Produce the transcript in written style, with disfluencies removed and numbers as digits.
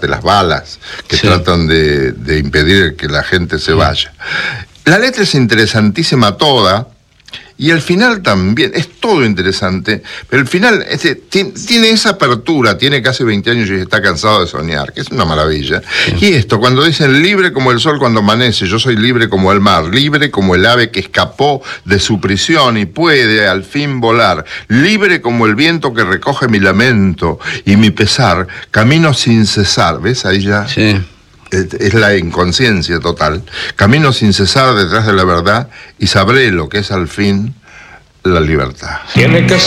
aparte las balas que tratan de impedir que la gente se vaya. La letra es interesantísima toda, y el final también, es todo interesante, pero el final tiene esa apertura, tiene casi 20 años y está cansado de soñar, que es una maravilla. Y esto, cuando dicen libre como el sol cuando amanece, yo soy libre como el mar, libre como el ave que escapó de su prisión y puede al fin volar, libre como el viento que recoge mi lamento y mi pesar, camino sin cesar, ¿ves? Ahí ya... Sí. Es la inconsciencia total. Camino sin cesar detrás de la verdad y sabré lo que es al fin la libertad. Tiene que